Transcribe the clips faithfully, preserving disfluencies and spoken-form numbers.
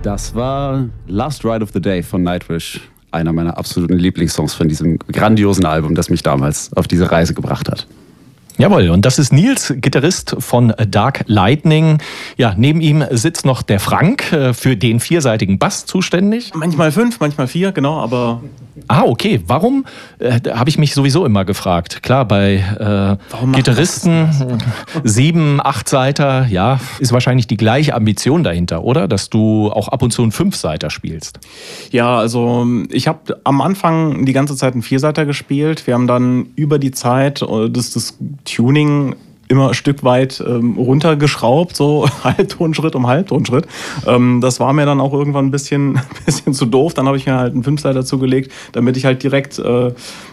Das war Last Ride of the Day von Nightwish. Einer meiner absoluten Lieblingssongs von diesem grandiosen Album, das mich damals auf diese Reise gebracht hat. Jawohl, und das ist Nils, Gitarrist von Dark Lightning. Ja, neben ihm sitzt noch der Frank, für den vierseitigen Bass zuständig. Manchmal fünf, manchmal vier, genau, aber... Ah, okay. Warum? Äh, habe ich mich sowieso immer gefragt. Klar, bei äh, Gitarristen, sieben, acht Seiter, ja, ist wahrscheinlich die gleiche Ambition dahinter, oder? Dass du auch ab und zu einen Fünfseiter spielst. Ja, also ich habe am Anfang die ganze Zeit einen Vierseiter gespielt. Wir haben dann über die Zeit das, das Tuning immer ein Stück weit ähm, runtergeschraubt, so Halbtonschritt um Halbtonschritt. Ähm, das war mir dann auch irgendwann ein bisschen, bisschen zu doof. Dann habe ich mir halt einen Fünfseiter zugelegt, damit ich halt direkt äh,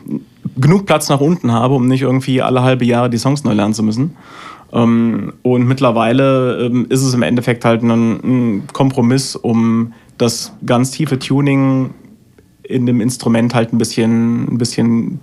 genug Platz nach unten habe, um nicht irgendwie alle halbe Jahre die Songs neu lernen zu müssen. Ähm, und mittlerweile ähm, ist es im Endeffekt halt ein, ein Kompromiss, um das ganz tiefe Tuning in dem Instrument halt ein bisschen, ein bisschen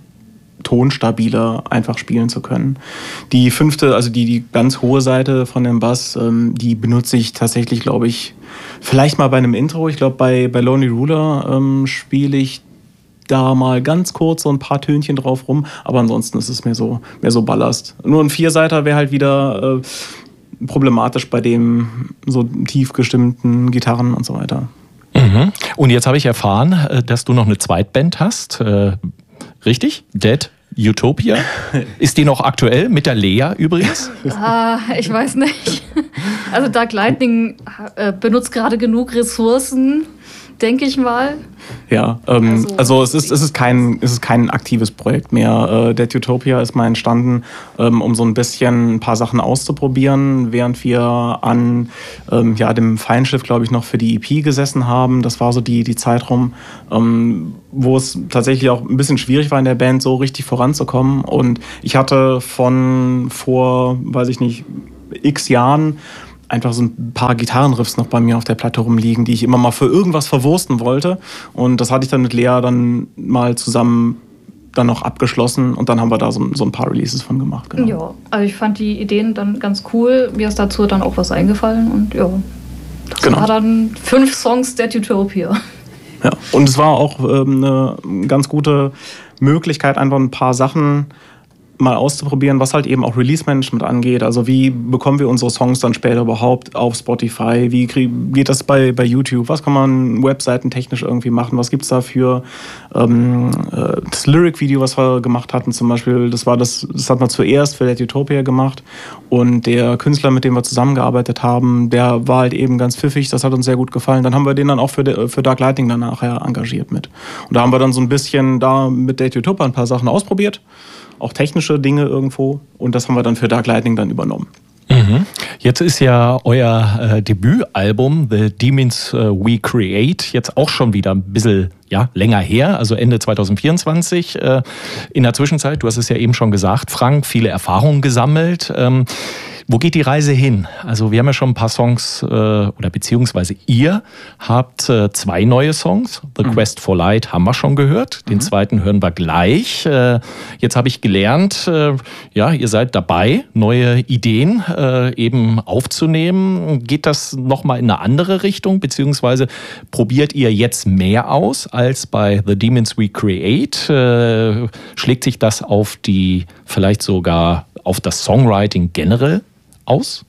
tonstabiler einfach spielen zu können. Die fünfte, also die, die ganz hohe Seite von dem Bass, ähm, die benutze ich tatsächlich, glaube ich, vielleicht mal bei einem Intro. Ich glaube, bei, bei Lonely Ruler ähm, spiele ich da mal ganz kurz so ein paar Tönchen drauf rum, aber ansonsten ist es mehr so, mehr so Ballast. Nur ein Vierseiter wäre halt wieder äh, problematisch bei dem so tief gestimmten Gitarren und so weiter. Mhm. Und jetzt habe ich erfahren, dass du noch eine Zweitband hast. Äh, richtig? Dead Utopia? Ist die noch aktuell mit der Lea übrigens? Ah, ich weiß nicht. Also Dark Lightning äh, benutzt gerade genug Ressourcen, denke ich mal. Ja, ähm, also, also es ist, es ist kein, es ist kein aktives Projekt mehr. Äh, Dead Utopia ist mal entstanden, ähm, um so ein bisschen ein paar Sachen auszuprobieren, während wir an ähm, ja, dem Feinschliff, glaube ich, noch für die E P gesessen haben. Das war so die, die Zeit rum, ähm, wo es tatsächlich auch ein bisschen schwierig war in der Band, so richtig voranzukommen. Und ich hatte von vor, weiß ich nicht, x Jahren einfach so ein paar Gitarrenriffs noch bei mir auf der Platte rumliegen, die ich immer mal für irgendwas verwursten wollte. Und das hatte ich dann mit Lea dann mal zusammen dann noch abgeschlossen und dann haben wir da so, so ein paar Releases von gemacht. Genau. Ja, also ich fand die Ideen dann ganz cool. Mir ist dazu dann auch was eingefallen und ja, das genau. war dann fünf Songs der Utopia. Ja, und es war auch ähm, eine ganz gute Möglichkeit, einfach ein paar Sachen mal auszuprobieren, was halt eben auch Release-Management angeht. Also wie bekommen wir unsere Songs dann später überhaupt auf Spotify? Wie krieg, geht das bei, bei YouTube? Was kann man webseitentechnisch irgendwie machen? Was gibt's da für ähm, das Lyric-Video, was wir gemacht hatten zum Beispiel? Das war das, das hat man zuerst für Dead Utopia gemacht und der Künstler, mit dem wir zusammengearbeitet haben, der war halt eben ganz pfiffig. Das hat uns sehr gut gefallen. Dann haben wir den dann auch für, für Dark Lightning dann nachher engagiert mit. Und da haben wir dann so ein bisschen da mit Dead Utopia ein paar Sachen ausprobiert. Auch technische Dinge irgendwo. Und das haben wir dann für Dark Lightning dann übernommen. Mhm. Jetzt ist ja euer äh, Debütalbum The Demons äh, We Create jetzt auch schon wieder ein bisschen ja, länger her, also Ende zwanzig vierundzwanzig. Äh, in der Zwischenzeit, du hast es ja eben schon gesagt, Frank, viele Erfahrungen gesammelt. Ähm, Wo geht die Reise hin? Also wir haben ja schon ein paar Songs, äh, oder beziehungsweise ihr habt äh, zwei neue Songs. The mhm. Quest for Light haben wir schon gehört. Den mhm. zweiten hören wir gleich. Äh, jetzt habe ich gelernt, äh, ja, ihr seid dabei, neue Ideen äh, eben aufzunehmen. Geht das nochmal in eine andere Richtung? Beziehungsweise probiert ihr jetzt mehr aus als bei The Demons We Create? Äh, schlägt sich das auf die, vielleicht sogar auf das Songwriting generell aus?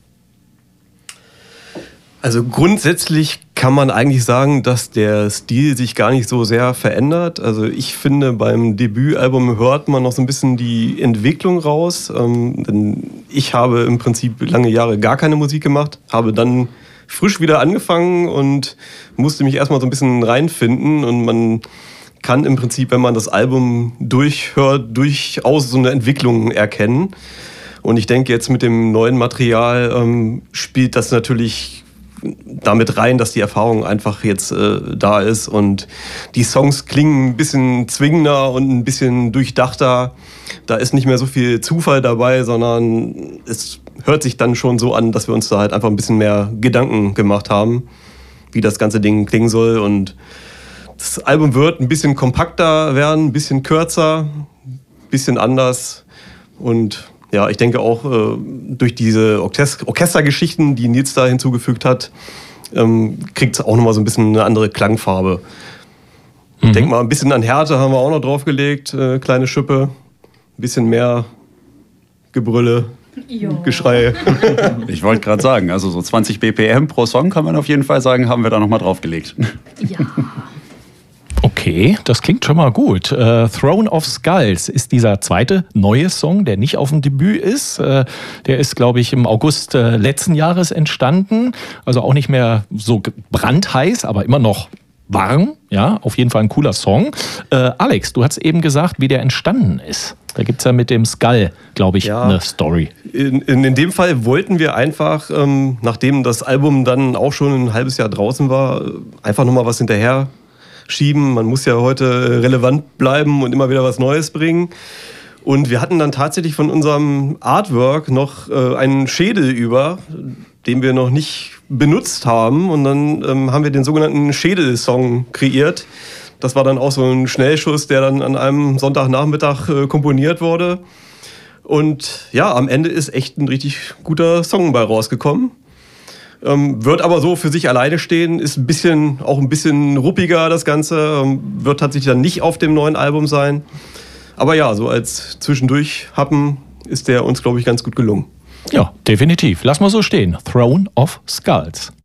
Also grundsätzlich kann man eigentlich sagen, dass der Stil sich gar nicht so sehr verändert. Also ich finde, beim Debütalbum hört man noch so ein bisschen die Entwicklung raus. Ähm, denn ich habe im Prinzip lange Jahre gar keine Musik gemacht, habe dann frisch wieder angefangen und musste mich erstmal so ein bisschen reinfinden. Und man kann im Prinzip, wenn man das Album durchhört, durchaus so eine Entwicklung erkennen. Und ich denke, jetzt mit dem neuen Material ähm, spielt das natürlich damit rein, dass die Erfahrung einfach jetzt äh, da ist. Und die Songs klingen ein bisschen zwingender und ein bisschen durchdachter. Da ist nicht mehr so viel Zufall dabei, sondern es hört sich dann schon so an, dass wir uns da halt einfach ein bisschen mehr Gedanken gemacht haben, wie das ganze Ding klingen soll. Und das Album wird ein bisschen kompakter werden, ein bisschen kürzer, ein bisschen anders. Und ja, ich denke auch äh, durch diese Orchester- Orchestergeschichten, die Nils da hinzugefügt hat, ähm, kriegt es auch nochmal so ein bisschen eine andere Klangfarbe. Mhm. Ich denke mal, ein bisschen an Härte haben wir auch noch draufgelegt, äh, kleine Schippe, ein bisschen mehr Gebrülle, jo. Geschrei. Ich wollte gerade sagen, also so zwanzig B P M pro Song kann man auf jeden Fall sagen, haben wir da nochmal draufgelegt. Ja. Okay, das klingt schon mal gut. Äh, Throne of Skulls ist dieser zweite neue Song, der nicht auf dem Debüt ist. Äh, der ist, glaube ich, im August äh, letzten Jahres entstanden. Also auch nicht mehr so brandheiß, aber immer noch warm. Ja, auf jeden Fall ein cooler Song. Äh, Alex, du hast eben gesagt, wie der entstanden ist. Da gibt es ja mit dem Skull, glaube ich, ja, eine Story. In, in, in dem Fall wollten wir einfach, ähm, nachdem das Album dann auch schon ein halbes Jahr draußen war, einfach nochmal was hinterher schieben. Man muss ja heute relevant bleiben und immer wieder was Neues bringen. Und wir hatten dann tatsächlich von unserem Artwork noch äh, einen Schädel über, den wir noch nicht benutzt haben. Und dann ähm, haben wir den sogenannten Schädel-Song kreiert. Das war dann auch so ein Schnellschuss, der dann an einem Sonntagnachmittag äh, komponiert wurde. Und ja, am Ende ist echt ein richtig guter Song bei rausgekommen. Ähm, wird aber so für sich alleine stehen, ist ein bisschen, auch ein bisschen ruppiger das Ganze, ähm, wird tatsächlich dann nicht auf dem neuen Album sein. Aber ja, so als Zwischendurch-Happen ist der uns, glaube ich, ganz gut gelungen. Ja, definitiv. Lass mal so stehen. Throne of Skulls.